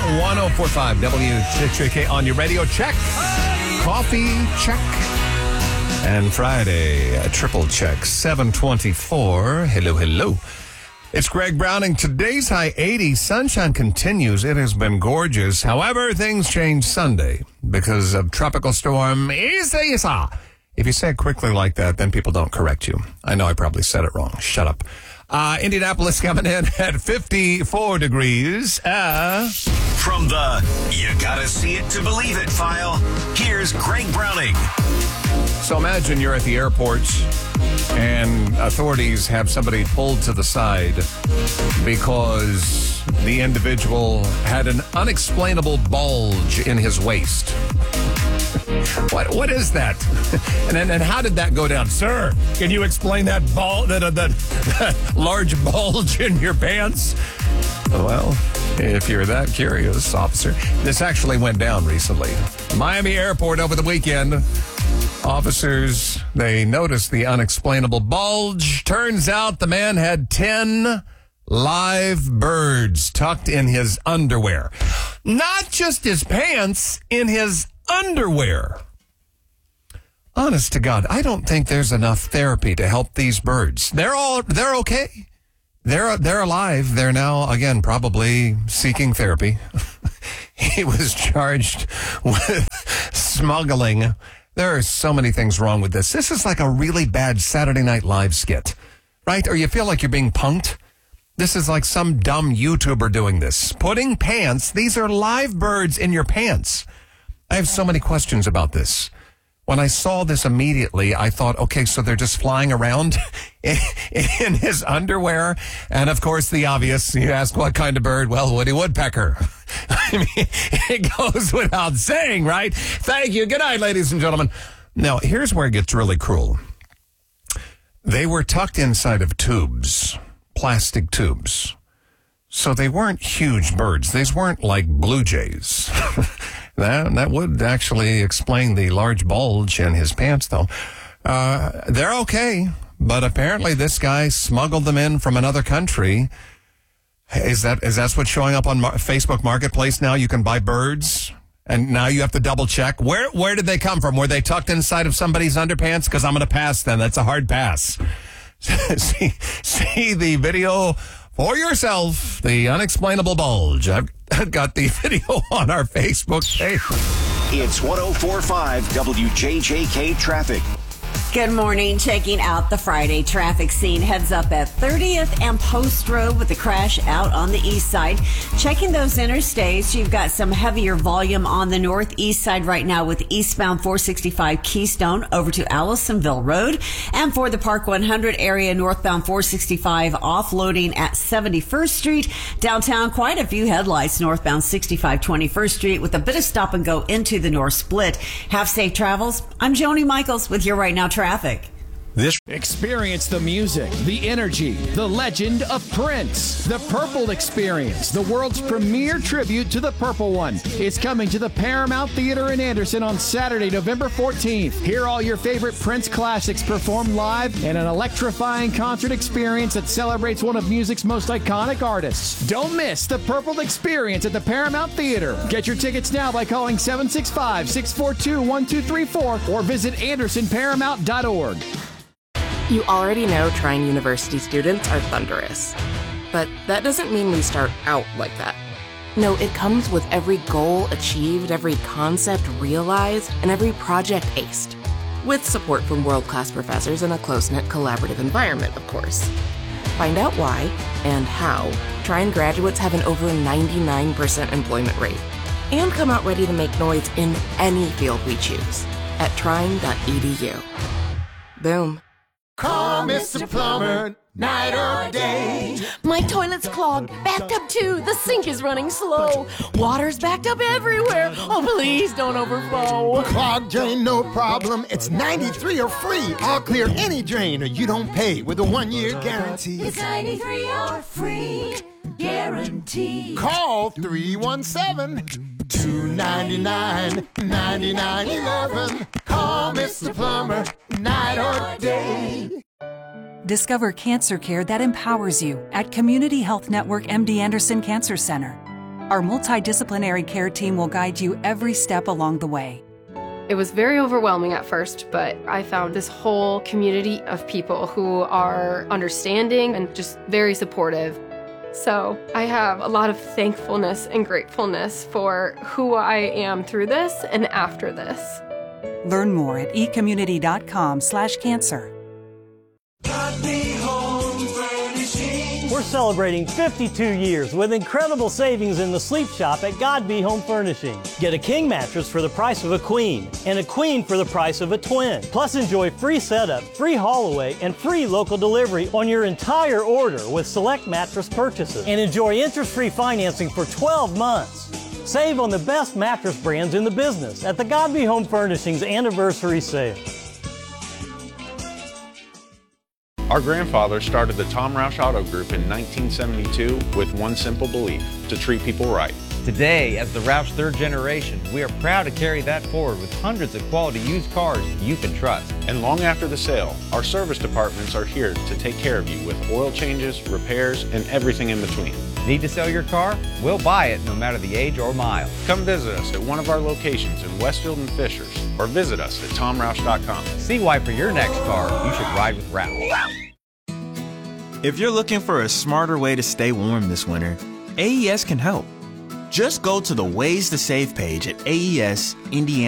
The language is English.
1045 WJK on your radio. Check. Coffee, check. And Friday, a triple check. 724. Hello. It's Greg Browning. Today's high 80. Sunshine continues. It has been gorgeous. However, things change Sunday because of Tropical Storm Isa. If you say it quickly like that, then people don't correct you. I know I probably said it wrong. Shut up. Indianapolis coming in at 54 degrees. From the You Gotta See It to Believe It file, here's Greg Browning. So imagine you're at the airport and authorities have somebody pulled to the side because the individual had an unexplainable bulge in his waist. What is that? And how did that go down? Sir, can you explain that that large bulge in your pants? Well, if you're that curious, officer, this actually went down recently. Miami Airport over the weekend. Officers, they noticed the unexplainable bulge. Turns out the man had 10 live birds tucked in his underwear. Not just his pants, in his underwear. Honest to God, I don't think there's enough therapy to help these birds. They're okay. They're alive. They're now, again, probably seeking therapy. He was charged with smuggling. There are so many things wrong with this. This is like a really bad Saturday Night Live skit, right? Or you feel like you're being punked. This is like some dumb YouTuber doing this. Putting pants, these are live birds in your pants. I have so many questions about this. When I saw this immediately, I thought, okay, so they're just flying around in his underwear. And of course, the obvious, you ask what kind of bird? Well, Woody Woodpecker. I mean, it goes without saying, right? Thank you. Good night, ladies and gentlemen. Now, here's where it gets really cruel. They were tucked inside of tubes, plastic tubes. So they weren't huge birds. These weren't like blue jays. That would actually explain the large bulge in his pants, though. They're okay, but apparently this guy smuggled them in from another country. Is that what's showing up on Facebook Marketplace now? You can buy birds, and now you have to double check. Where did they come from? Were they tucked inside of somebody's underpants? Because I'm going to pass then. That's a hard pass. see the video for yourself, the unexplainable bulge. I've got the video on our Facebook page. It's 1045 WJJK Traffic. Good morning. Checking out the Friday traffic scene. Heads up at 30th and Post Road with the crash out on the east side. Checking those interstates, you've got some heavier volume on the northeast side right now with eastbound 465 Keystone over to Allisonville Road. And for the Park 100 area, northbound 465 offloading at 71st Street. Downtown, quite a few headlights northbound 65 21st Street with a bit of stop and go into the north split. Have safe travels. I'm Joni Michaels with your Right Now Traffic. Experience the music, the energy, the legend of Prince. The Purple Experience, the world's premier tribute to the Purple One. It's coming to the Paramount Theater in Anderson on Saturday, November 14th. Hear all your favorite Prince classics performed live in an electrifying concert experience that celebrates one of music's most iconic artists. Don't miss the Purple Experience at the Paramount Theater. Get your tickets now by calling 765-642-1234 or visit AndersonParamount.org. You already know Trine University students are thunderous. But that doesn't mean we start out like that. No, it comes with every goal achieved, every concept realized, and every project aced. With support from world-class professors in a close-knit collaborative environment, of course. Find out why and how Trine graduates have an over 99% employment rate. And come out ready to make noise in any field we choose at trine.edu. Boom. Call Mr. Plumber, night or day. My toilet's clogged, backed up too. The sink is running slow. Water's backed up everywhere. Oh, please don't overflow. Clogged drain, no problem. It's 93 or free. I'll clear any drain or you don't pay with a 1-year guarantee. It's 93 or free guarantee. Call 317-299-9911. Call Mr. Plumber, night or day. Discover cancer care that empowers you at Community Health Network MD Anderson Cancer Center. Our multidisciplinary care team will guide you every step along the way. It was very overwhelming at first, but I found this whole community of people who are understanding and just very supportive. So I have a lot of thankfulness and gratefulness for who I am through this and after this. Learn more at ecommunity.com/cancer. We're celebrating 52 years with incredible savings in the sleep shop at Godby Home Furnishing. Get a king mattress for the price of a queen and a queen for the price of a twin. Plus enjoy free setup, free haul away, and free local delivery on your entire order with select mattress purchases. And enjoy interest-free financing for 12 months. Save on the best mattress brands in the business at the Godby Home Furnishings Anniversary Sale. Our grandfather started the Tom Roush Auto Group in 1972 with one simple belief: to treat people right. Today, as the Roush third generation, we are proud to carry that forward with hundreds of quality used cars you can trust. And long after the sale, our service departments are here to take care of you with oil changes, repairs, and everything in between. Need to sell your car? We'll buy it no matter the age or mile. Come visit us at one of our locations in Westfield and Fishers, or visit us at tomroush.com. See why for your next car, you should ride with Roush. If you're looking for a smarter way to stay warm this winter, AES can help. Just go to the Ways to Save page at AES Indiana.